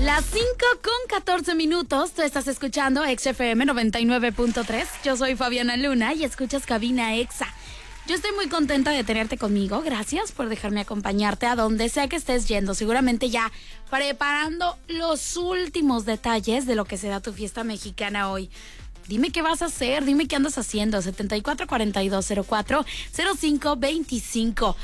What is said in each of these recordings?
Las 5:14. Tú estás escuchando XFM 99.3. Yo soy Fabiana Luna y escuchas Cabina Exa. Yo estoy muy contenta de tenerte conmigo. Gracias por dejarme acompañarte a donde sea que estés yendo. Seguramente ya preparando los últimos detalles de lo que será tu fiesta mexicana hoy. Dime qué vas a hacer, dime qué andas haciendo. 7442040525.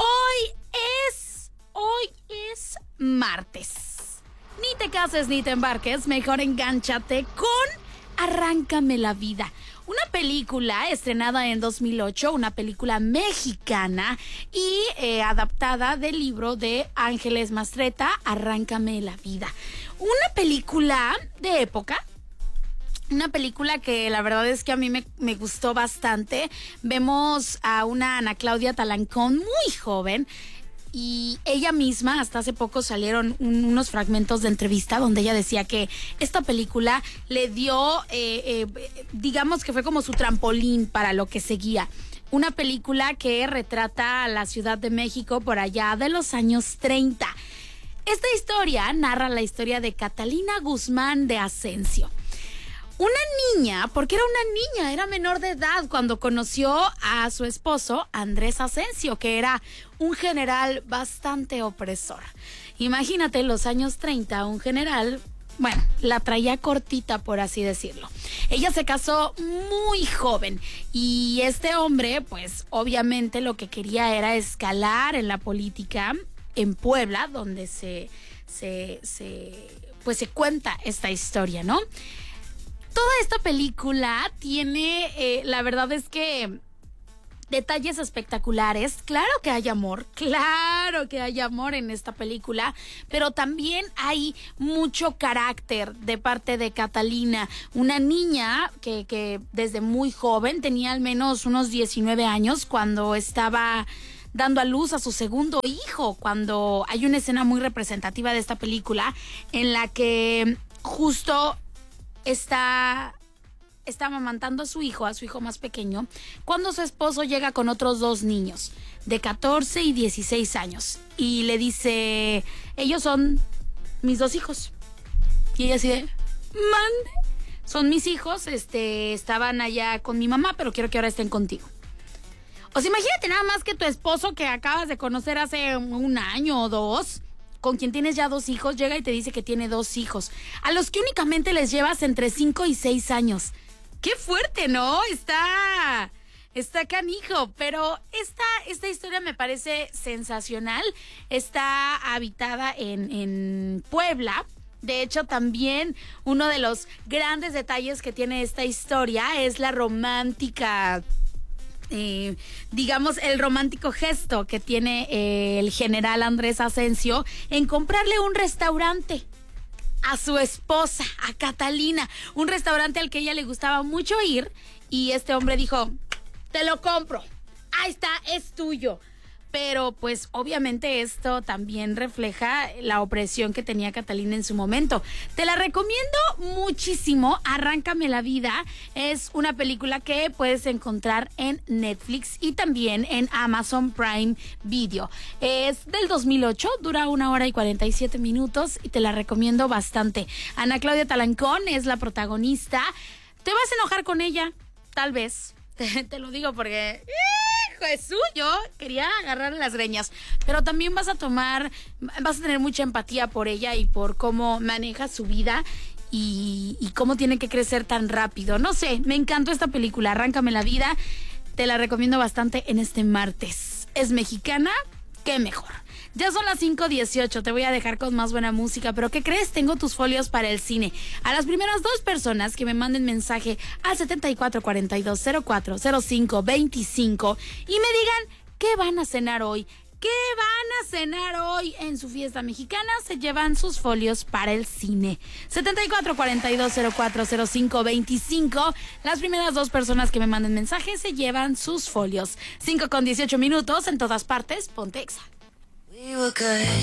Hoy es martes. Ni te cases ni te embarques, mejor engánchate con Arráncame la vida. Una película estrenada en 2008, una película mexicana y adaptada del libro de Ángeles Mastretta, Arráncame la vida. Una película de época. Una película que la verdad es que a mí me gustó bastante. Vemos a una Ana Claudia Talancón muy joven. Y ella misma, hasta hace poco salieron unos fragmentos de entrevista donde ella decía que esta película le dio, digamos que fue como su trampolín para lo que seguía. Una película que retrata a la Ciudad de México por allá de los años 30. Esta historia narra la historia de Catalina Guzmán de Asensio. Una niña, porque era una niña, era menor de edad cuando conoció a su esposo Andrés Asensio, que era un general bastante opresor. Imagínate, en los años 30, un general, bueno, la traía cortita, por así decirlo. Ella se casó muy joven y este hombre, pues obviamente lo que quería era escalar en la política en Puebla, donde se cuenta esta historia, ¿no? Toda esta película tiene, la verdad es que, detalles espectaculares. Claro que hay amor en esta película, pero también hay mucho carácter de parte de Catalina, una niña que desde muy joven, tenía al menos unos 19 años cuando estaba dando a luz a su segundo hijo, cuando hay una escena muy representativa de esta película en la que justo está amamantando a su hijo más pequeño, cuando su esposo llega con otros dos niños de 14 y 16 años y le dice, ellos son mis dos hijos. Y ella así de, mande, son mis hijos, estaban allá con mi mamá, pero quiero que ahora estén contigo. O sea, imagínate nada más que tu esposo que acabas de conocer hace un año o dos, con quien tienes ya dos hijos, llega y te dice que tiene dos hijos, a los que únicamente les llevas entre 5 y 6 años. ¡Qué fuerte!, ¿no? Está canijo, pero esta historia me parece sensacional. Está habitada en Puebla. De hecho, también uno de los grandes detalles que tiene esta historia es la romántica, digamos, el romántico gesto que tiene el general Andrés Asensio en comprarle un restaurante a su esposa, a Catalina, un restaurante al que ella le gustaba mucho ir, y este hombre dijo, te lo compro, ahí está, es tuyo. Pero pues obviamente esto también refleja la opresión que tenía Catalina en su momento. Te la recomiendo muchísimo, Arráncame la vida. Es una película que puedes encontrar en Netflix y también en Amazon Prime Video. Es del 2008, dura 1 hora y 47 minutos y te la recomiendo bastante. Ana Claudia Talancón es la protagonista. Te vas a enojar con ella, tal vez. Te lo digo porque Jesús, yo quería agarrarle las greñas, pero también vas a tener mucha empatía por ella y por cómo maneja su vida y cómo tiene que crecer tan rápido. No sé, me encantó esta película, Arráncame la vida. Te la recomiendo bastante en este martes. Es mexicana, qué mejor. Ya son las 5:18, te voy a dejar con más buena música, pero ¿qué crees? Tengo tus folios para el cine. A las primeras 2 personas que me manden mensaje al 7442040525 y me digan qué van a cenar hoy, en su fiesta mexicana, se llevan sus folios para el cine. 7442040525. Las primeras 2 personas que me manden mensaje se llevan sus folios. 5:18 en todas partes, ponte Exa. We were good,